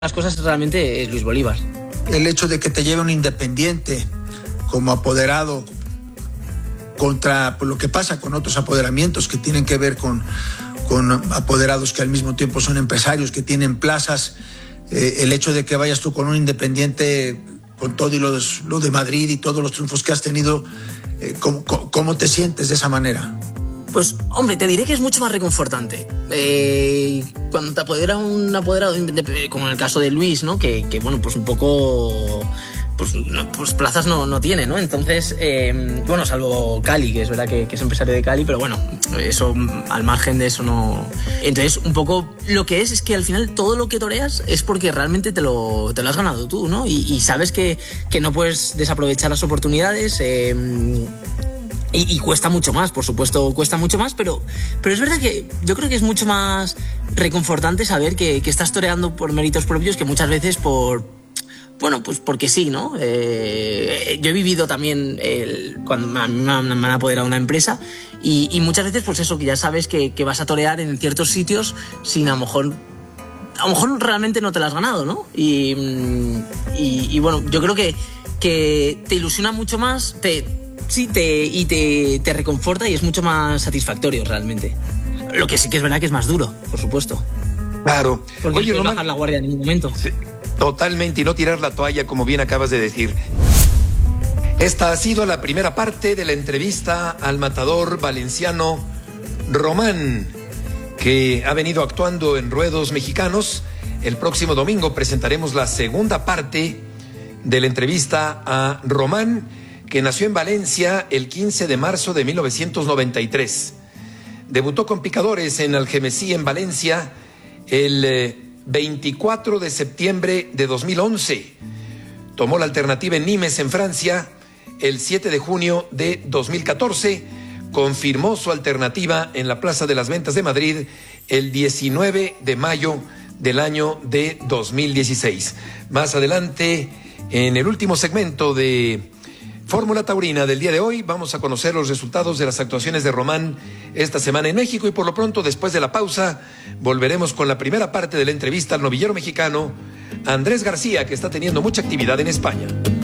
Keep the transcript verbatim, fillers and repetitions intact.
las cosas realmente es Luis Bolívar. El hecho de que te lleve un Independiente como apoderado contra lo que pasa con otros apoderamientos que tienen que ver con, con apoderados que al mismo tiempo son empresarios, que tienen plazas, eh, el hecho de que vayas tú con un Independiente con todo y lo de, lo de Madrid y todos los triunfos que has tenido, eh, ¿cómo, cómo te sientes de esa manera? Pues, hombre, te diré que es mucho más reconfortante. Eh, cuando te apodera un apoderado, como en el caso de Luis, ¿no? Que, que bueno, pues un poco... Pues, no, pues plazas no, no tiene, ¿no? Entonces, eh, bueno, salvo Cali, que es verdad que, que es empresario de Cali, pero bueno, eso, al margen de eso no... Entonces, un poco lo que es, es que al final todo lo que toreas es porque realmente te lo, te lo has ganado tú, ¿no? Y, y sabes que, que no puedes desaprovechar las oportunidades, eh, Y, y cuesta mucho más, por supuesto, cuesta mucho más, pero, pero es verdad que yo creo que es mucho más reconfortante saber que, que estás toreando por méritos propios que muchas veces por, bueno, pues porque sí, ¿no? Eh, yo he vivido también el, cuando a mí me han, me han apoderado una empresa y, y muchas veces pues eso, que ya sabes que, que vas a torear en ciertos sitios sin a lo mejor... A lo mejor realmente no te la has ganado, ¿no? Y, y, y bueno, yo creo que, que te ilusiona mucho más, te... Sí, te, y te, te reconforta y es mucho más satisfactorio realmente. Lo que sí que es verdad que es más duro, por supuesto. Claro. Porque Oye, no Román, bajar la guardia en ningún momento. Sí, totalmente, y no tirar la toalla, como bien acabas de decir. Esta ha sido la primera parte de la entrevista al matador valenciano Román, que ha venido actuando en ruedos mexicanos. El próximo domingo presentaremos la segunda parte de la entrevista a Román, que nació en Valencia el quince de marzo de mil novecientos noventa y tres. Debutó con Picadores en Algemesí, en Valencia, el eh, veinticuatro de septiembre de dos mil once. Tomó la alternativa en Nimes, en Francia, el siete de junio de dos mil catorce. Confirmó su alternativa en la Plaza de las Ventas de Madrid el diecinueve de mayo del año de dos mil dieciséis. Más adelante, en el último segmento de Fórmula Taurina del día de hoy, vamos a conocer los resultados de las actuaciones de Román esta semana en México, y por lo pronto, después de la pausa, volveremos con la primera parte de la entrevista al novillero mexicano Andrés García, que está teniendo mucha actividad en España.